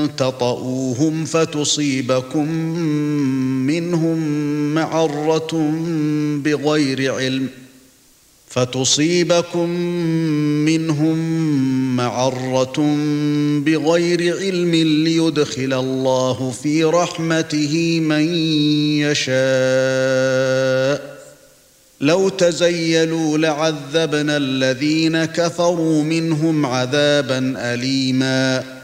تطؤوهم فتصيبكم منهم معرة بغير علم ليدخل الله في رحمته من يشاء لو تزيلوا لعذبنا الذين كفروا منهم عذابا أليما